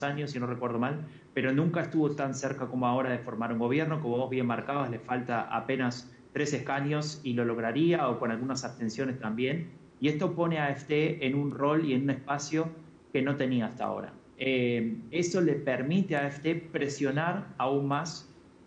años, si no recuerdo mal, pero nunca estuvo tan cerca como ahora de formar un gobierno. Como vos bien marcabas, le falta apenas 3 escaños y lo lograría, o con algunas abstenciones también. Y esto pone a AfD en un rol y en un espacio que no tenía hasta ahora. Eso le permite a AfD presionar aún más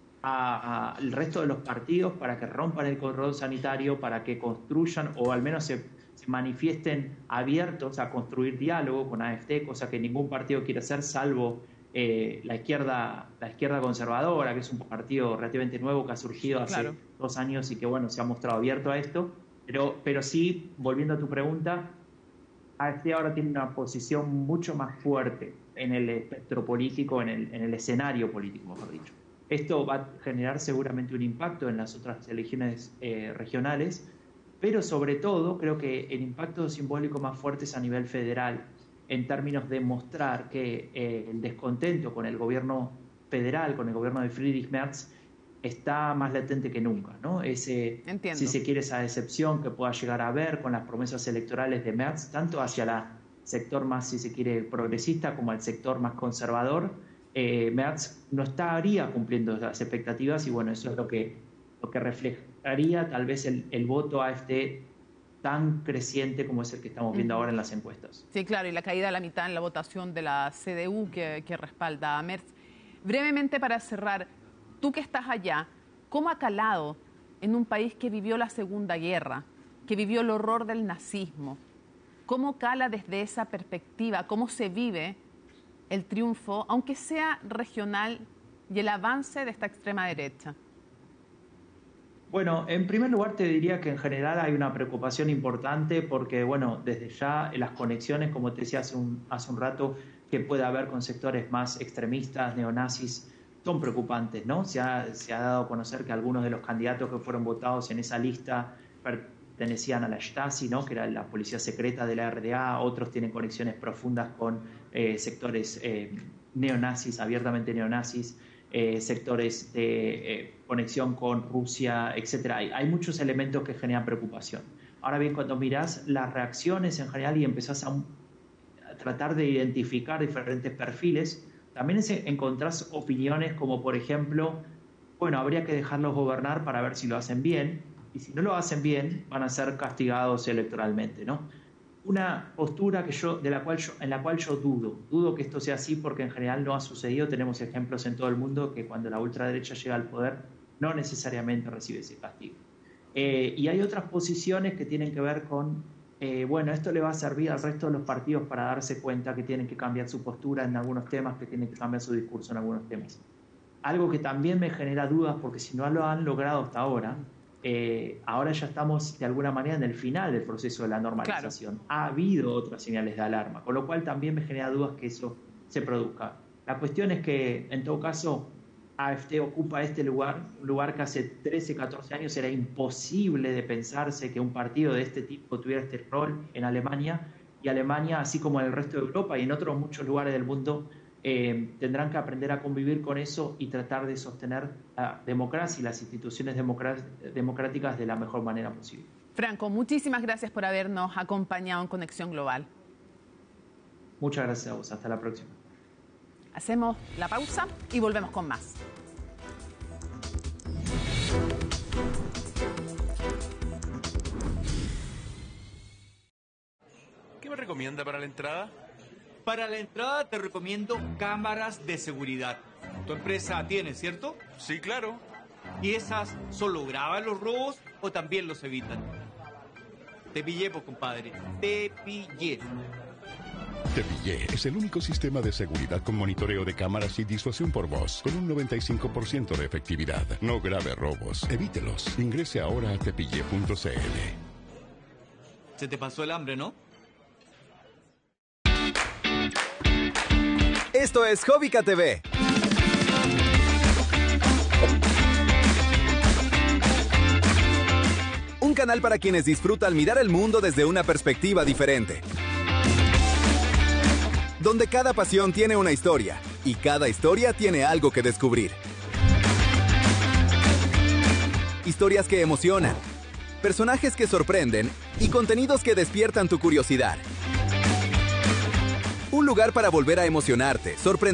al resto de los partidos para que rompan el cordón sanitario, para que construyan o al menos se manifiesten abiertos a construir diálogo con AfD, cosa que ningún partido quiere hacer, salvo la izquierda conservadora, que es un partido relativamente nuevo que ha surgido hace 2 años y que bueno, se ha mostrado abierto a esto. Pero sí, volviendo a tu pregunta, AfD ahora tiene una posición mucho más fuerte en el espectro político, en el escenario político, mejor dicho. Esto va a generar seguramente un impacto en las otras elecciones regionales, pero sobre todo creo que el impacto simbólico más fuerte es a nivel federal, en términos de mostrar que el descontento con el gobierno federal, con el gobierno de Friedrich Merz, está más latente que nunca, ¿no? Si se quiere, esa decepción que pueda llegar a haber con las promesas electorales de Merz, tanto hacia el sector más, si se quiere, progresista, como al sector más conservador. Merz no estaría cumpliendo las expectativas y bueno, eso es lo que reflejaría tal vez el voto AfD tan creciente como es el que estamos viendo ahora en las encuestas. Sí, claro, y la caída a la mitad en la votación de la CDU que respalda a Merz. Brevemente, para cerrar, tú que estás allá, ¿cómo ha calado en un país que vivió la Segunda Guerra, que vivió el horror del nazismo? ¿Cómo cala desde esa perspectiva? ¿Cómo se vive el triunfo, aunque sea regional, y el avance de esta extrema derecha? Bueno, en primer lugar te diría que en general hay una preocupación importante porque, bueno, desde ya las conexiones, como te decía hace un rato, que puede haber con sectores más extremistas, neonazis, son preocupantes, ¿no? Se ha dado a conocer que algunos de los candidatos que fueron votados en esa lista pertenecían a la Stasi, ¿no? Que era la policía secreta de la RDA. Otros tienen conexiones profundas con sectores neonazis, abiertamente neonazis, sectores de conexión con Rusia, etcétera. Hay muchos elementos que generan preocupación. Ahora bien, cuando mirás las reacciones en general y empezás a tratar de identificar diferentes perfiles, también encontrás opiniones como, por ejemplo, bueno, habría que dejarlos gobernar para ver si lo hacen bien, y si no lo hacen bien, van a ser castigados electoralmente, ¿no? Una postura en la cual yo dudo que esto sea así, porque en general no ha sucedido. Tenemos ejemplos en todo el mundo que cuando la ultraderecha llega al poder no necesariamente recibe ese castigo. Y hay otras posiciones que tienen que ver con, bueno, esto le va a servir al resto de los partidos para darse cuenta que tienen que cambiar su postura en algunos temas, que tienen que cambiar su discurso en algunos temas. Algo que también me genera dudas, porque si no lo han logrado hasta ahora, ahora ya estamos de alguna manera en el final del proceso de la normalización. Claro. Ha habido otras señales de alarma, con lo cual también me genera dudas que eso se produzca. La cuestión es que, en todo caso, AfD ocupa este lugar, un lugar que hace 13, 14 años era imposible de pensarse que un partido de este tipo tuviera este rol en Alemania, y Alemania, así como en el resto de Europa y en otros muchos lugares del mundo, tendrán que aprender a convivir con eso y tratar de sostener la democracia y las instituciones democráticas de la mejor manera posible. Franco, muchísimas gracias por habernos acompañado en Conexión Global. Muchas gracias a vos. Hasta la próxima. Hacemos la pausa y volvemos con más. ¿Qué me recomienda para la entrada? Para la entrada te recomiendo cámaras de seguridad. Tu empresa tiene, ¿cierto? Sí, claro. ¿Y esas solo graban los robos o también los evitan? Te pillé, pues, compadre. Te pillé. Te pillé es el único sistema de seguridad con monitoreo de cámaras y disuasión por voz, con un 95% de efectividad. No grave robos, evítelos. Ingrese ahora a tepillé.cl. Se te pasó el hambre, ¿no? Esto es Jovica TV. Un canal para quienes disfrutan mirar el mundo desde una perspectiva diferente. Donde cada pasión tiene una historia y cada historia tiene algo que descubrir. Historias que emocionan, personajes que sorprenden y contenidos que despiertan tu curiosidad. Un lugar para volver a emocionarte, sorprender